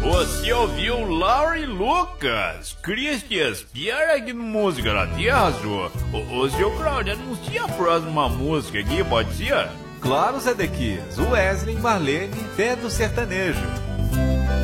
Você ouviu Laurie Lucas, Christian Pierre aqui no Música da Terra, senhor. Ô, seu Claudio, anuncia a próxima música aqui, pode ser? Claro, Zedequias. Wesley, Marlene, Fé do Sertanejo.